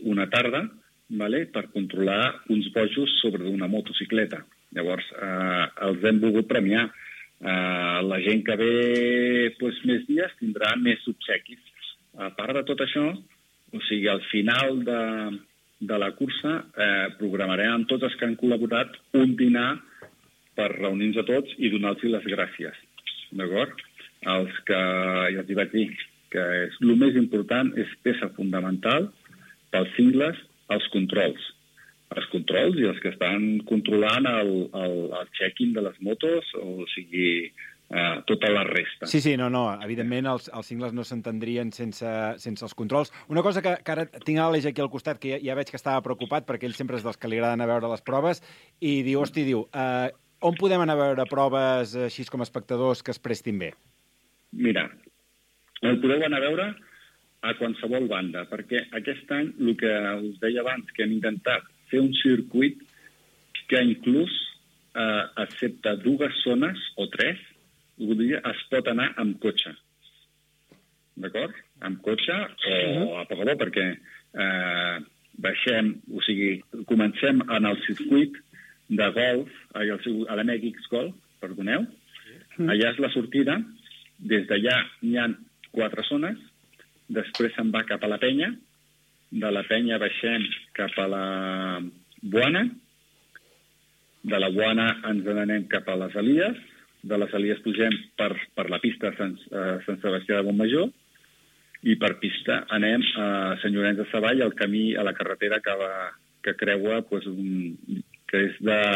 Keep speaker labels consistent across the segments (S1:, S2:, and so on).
S1: una tarda, vale, per controlar uns bojos sobre una motocicleta. Llavors, els hem volgut premiar. La gent que ve més dies tindrà més obsequis. A part de tot això, o sigui, al final de la cursa programarem amb tots els que han col·laborat un dinar per reunir-nos a tots i donar-los les gràcies. D'acord? Els que, ja els vaig dir, que el més important és peça fundamental pels cingles, els controls. Els controls i els que estan controlant el check-in de les motos, o sigui, tota la resta.
S2: Sí, no, evidentment els cingles no s'entendrien sense els controls. Una cosa que ara tinc l'Aleix aquí al costat, que ja veig que estava preocupat, perquè ell sempre és dels que li agraden a veure les proves, i diu, on podem anar a veure proves així com a espectadors que es prestin bé?
S1: Mira, el podeu anar a veure a qualsevol banda, perquè aquest any, el que us deia abans, que hem intentat fer un circuit que inclús, excepte 2 zones o 3, es pot anar amb cotxe. D'acord? Amb cotxe o a poc a poc, perquè baixem, o sigui, comencem en el circuit de golf, a l'MX Golf, perdoneu. Allà és la sortida. Des d'allà hi ha 4 zones. Després se'n va cap a la penya. De la penya baixem cap a la Boana. De la Boana ens n'anem cap a les Elies. De les Elies pugem per la pista Sant Sebastià de Montmajor. I per pista anem a Sant Llorenç de Savall, al camí, a la carretera que creua, que és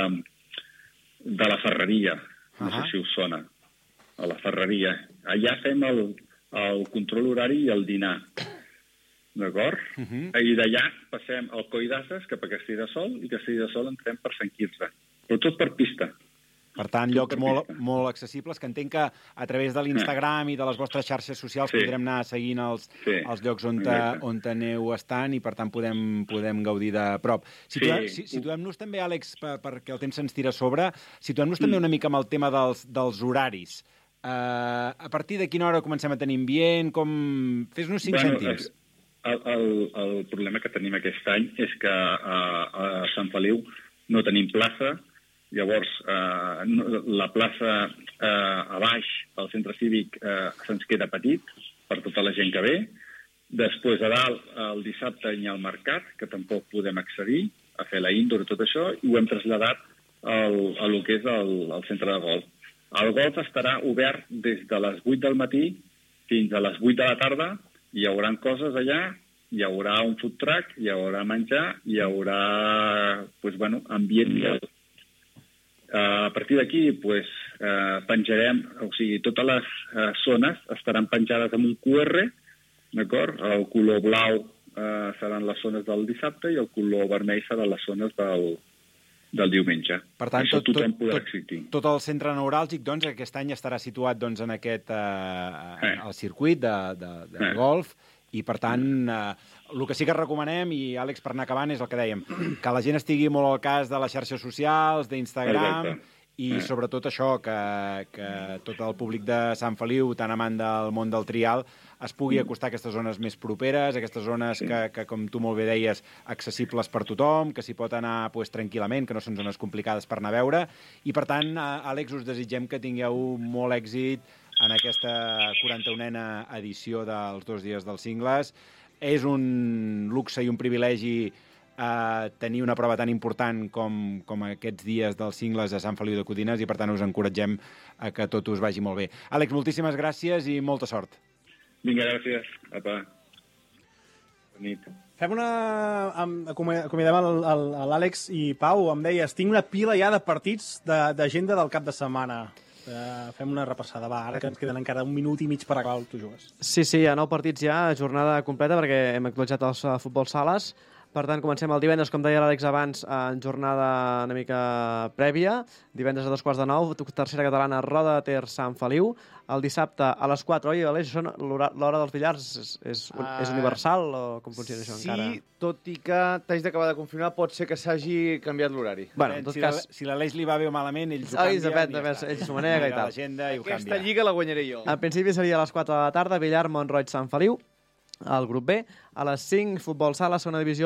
S1: de la Ferreria. No sé si us sona. A la Ferreria. Allà fem el control horari i el dinar. D'acord? I d'allà passem al Coll d'Ases cap a Castelldefels i Castelldefels entrem per Sant Quirze. Però tot per pista.
S2: Per tant, llocs molt accessibles, que entenc que a través de l'Instagram i de les vostres xarxes socials podrem anar seguint els llocs on aneu estant i, per tant, podem gaudir de prop. Situem-nos també, Àlex, perquè el temps se'ns tira a sobre, situem-nos també una mica amb el tema dels horaris. A partir de quina hora comencem a tenir ambient? Fes-nos 5 cèntims.
S1: El problema que tenim aquest any és que a Sant Feliu no tenim plaça. Llavors, la plaça a baix, al centre cívic, se'ns queda petit per tota la gent que ve. Després, a dalt, el dissabte hi ha el mercat, que tampoc podem accedir a fer la indoor i tot això, i ho hem traslladat a lo que és el centre de golf. El golf estarà obert des de les 8 del matí fins a les 8 de la tarda. Hi haurà coses allà, hi haurà un food truck, hi haurà menjar, hi haurà ambient. A partir d'aquí penjarem, o sigui, totes les zones estaran penjades amb un QR, d'acord? El color blau seran les zones del dissabte i el color vermell seran les zones del diumenge.
S2: Per tant,
S1: tothom podrà existir.
S2: Tot el centre neuràlgic, doncs, aquest any estarà situat en aquest el circuit de golf, i, per tant, el que sí que recomanem, i, Àlex, per anar acabant, és el que dèiem, que la gent estigui molt al cas de les xarxes socials, d'Instagram, i sobretot això, que tot el públic de Sant Feliu, tan amant del món del trial, es pugui acostar a aquestes zones més properes, aquestes zones que, com tu molt bé deies, accessibles per tothom, que s'hi pot anar tranquil·lament, que no són zones complicades per anar a veure. I, per tant, Àlex, us desitgem que tingueu molt èxit en aquesta 41a edició dels 2 dies dels cingles. És un luxe i un privilegi tenir una prova tan important com aquests dies dels cingles a Sant Feliu de Codines, i, per tant, us encoratgem a que tot us vagi molt bé. Àlex, moltíssimes gràcies i molta sort.
S1: Vinga, gràcies. Apa. Bona nit.
S3: Fem acomiadem l'Àlex i Pau. Em deies, tinc una pila ja de partits d'agenda del cap de setmana. Fem una repassada, va, ara que ens queden encara 1 minut i mig per acabar, tu jugues.
S4: Sí, hi ha 9 partits ja, jornada completa, perquè hem actualitzat els futbol sales. Per tant, comencem el divendres, com deia l'Àlex abans, en jornada una mica prèvia. Divendres a 8:45, tercera catalana, Roda de Ter, Sant Feliu. El dissabte a les 4, oi, Aleix, l'hora dels billars és universal o com funciona això encara?
S5: Sí, tot i que t'haig d'acabar de confirmar, pot ser que s'hagi canviat l'horari.
S2: Bueno, en tot cas, si l'Aleix li va bé o malament, ells ho canvien.
S4: Ells s'ho manega i tal.
S5: Aquesta lliga la guanyaré jo.
S4: En principi seria a les 4 de la tarda, Villar, Montroig, Sant Feliu. El grup B, a les 5, futbol sala, segona divisió,